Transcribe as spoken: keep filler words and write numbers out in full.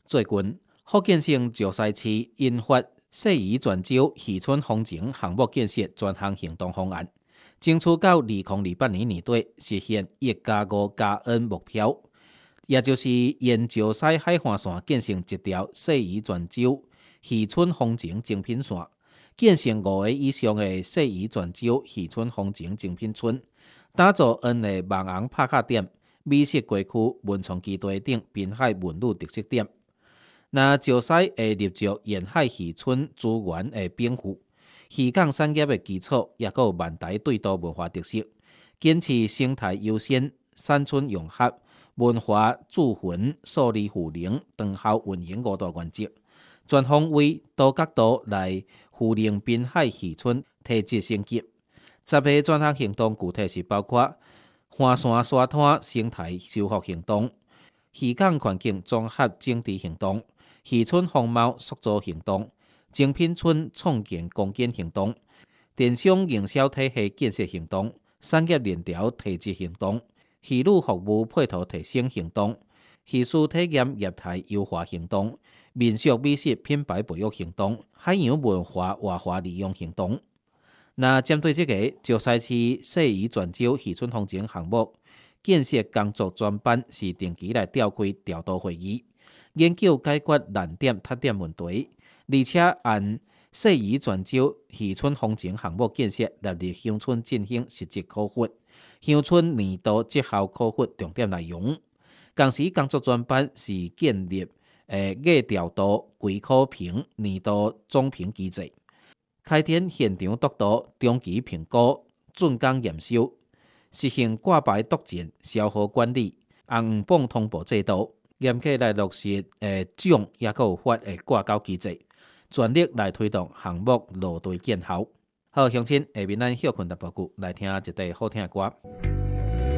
最近，福建省石狮市印发细宜泉州渔村风情项目建设专项行动方案，争取到二零二八年年底实现一加五加 N 目标，也就是沿石狮海岸线建成一条细宜泉州渔村风情精品线，建成五个以上的细宜泉州渔村风情精品村，打造 N 个网红拍卡点、美食街区、文创基地等滨海文旅特色点。那石狮会立足沿海渔村资源的禀赋、渔港产业的基础，也有万台对都文化特色，坚持生态优先、山村融合、文化驻魂、数理互灵、长效运营五大原则，全方位多角度来扶令滨海渔村提质升级。十个专项行动具体是包括花山沙滩生态修复行动、渔港环境综合整治行动、渔村风貌塑造行动、精品村创建攻坚行动、电商营销体系建设行动、产业链条提质行动、渔旅服务配套提升行动、渔事体验业态优化行动、民俗美食品牌培育行动、海洋文化活化利用行动。那针对这个石狮市细宜泉州渔村风情项目建设工作专班是定期来召开调度会议，研究解决难点、缺点问题，而且按细宜泉州渔村风情项目建设纳入乡村进行实质考核，乡村年度绩效考核重点内容。同时，工作专班是建立诶月调度、季考评、年度总评机制，开展现场督导、中期评估、竣工验收，实行挂牌督检、消耗管理、红榜通报制度。严格来落实诶奖也有发诶挂钩机制，全力来推动项目路队见效。好，乡亲下面咱休困一报告，来听一段好听的歌。